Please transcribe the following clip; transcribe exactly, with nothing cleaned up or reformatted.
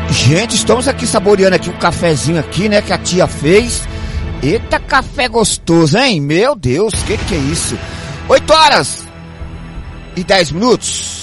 Gente, estamos aqui saboreando aqui um cafezinho aqui, né, que a tia fez. Eita, café gostoso, hein? Meu Deus, que que é isso? oito horas e dez minutos.